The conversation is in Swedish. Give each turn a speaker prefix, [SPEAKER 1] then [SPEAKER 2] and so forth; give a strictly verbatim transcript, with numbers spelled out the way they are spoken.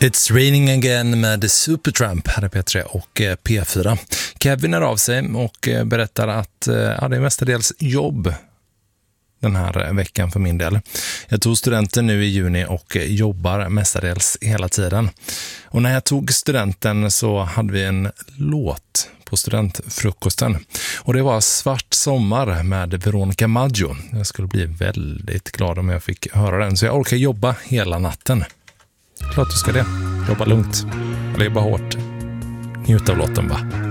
[SPEAKER 1] It's raining again med Supertramp här är P tre och P fyra. Kevin är av sig och berättar att ja, det är mestadels jobb den här veckan för min del. Jag tog studenten nu i juni och jobbar mestadels hela tiden. Och när jag tog studenten så hade vi en låt på studentfrukosten. Och det var Svart sommar med Veronica Maggio. Jag skulle bli väldigt glad om jag fick höra den. Så jag orkar jobba hela natten. Klart du ska det. Jobba lugnt. Eller jobba hårt. Njut av låten, va?